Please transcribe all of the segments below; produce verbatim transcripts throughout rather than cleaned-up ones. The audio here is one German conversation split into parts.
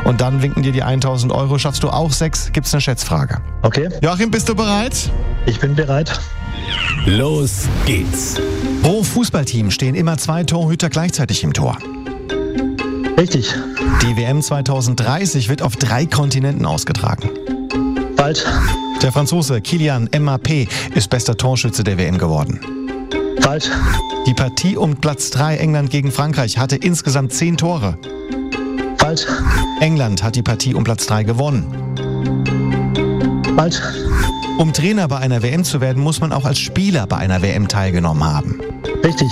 Und dann winken dir die tausend Euro. Schaffst du auch sechs, gibt's eine Schätzfrage. Okay. Joachim, bist du bereit? Ich bin bereit. Los geht's. Pro Fußballteam stehen immer zwei Torhüter gleichzeitig im Tor. Richtig. Die W M zwanzig dreißig wird auf drei Kontinenten ausgetragen. Falsch. Der Franzose Kylian Mbappé ist bester Torschütze der W M geworden. Falsch. Die Partie um Platz drei England gegen Frankreich hatte insgesamt zehn Tore. Falsch. England hat die Partie um Platz drei gewonnen. Falsch. Um Trainer bei einer W M zu werden, muss man auch als Spieler bei einer W M teilgenommen haben. Richtig.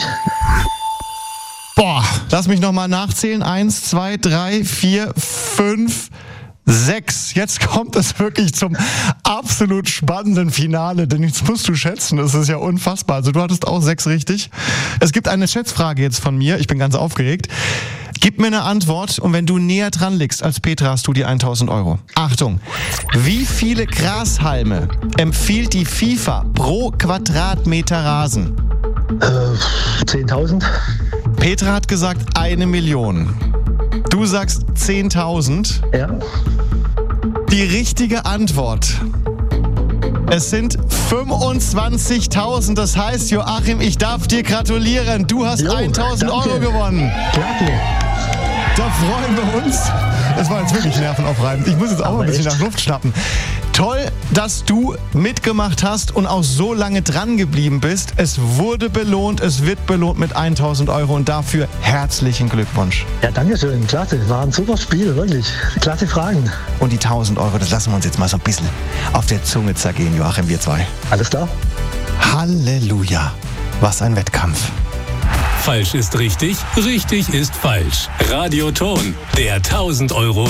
Boah, lass mich nochmal nachzählen. Eins, zwei, drei, vier, fünf, sechs. Jetzt kommt es wirklich zum absolut spannenden Finale, denn jetzt musst du schätzen, das ist ja unfassbar. Also du hattest auch sechs richtig. Es gibt eine Schätzfrage jetzt von mir, ich bin ganz aufgeregt. Gib mir eine Antwort und wenn du näher dran liegst als Petra, hast du die tausend Euro. Achtung, wie viele Grashalme empfiehlt die FIFA pro Quadratmeter Rasen? Äh, zehntausend. Petra hat gesagt eine Million. Du sagst zehntausend. Ja. Die richtige Antwort. Es sind fünfundzwanzigtausend. Das heißt, Joachim, ich darf dir gratulieren. Du hast Jo, tausend danke. Euro gewonnen. Klasse. Da freuen wir uns. Es war jetzt wirklich nervenaufreibend. Ich muss jetzt auch Aber mal ein bisschen echt? nach Luft schnappen. Toll, dass du mitgemacht hast und auch so lange dran geblieben bist. Es wurde belohnt, es wird belohnt mit tausend Euro und dafür herzlichen Glückwunsch. Ja, danke schön. Klasse. War ein super Spiel, wirklich. Klasse Fragen. Und die tausend Euro, das lassen wir uns jetzt mal so ein bisschen auf der Zunge zergehen, Joachim, wir zwei. Alles klar? Halleluja, was ein Wettkampf. Falsch ist richtig, richtig ist falsch. Radioton, der tausend Euro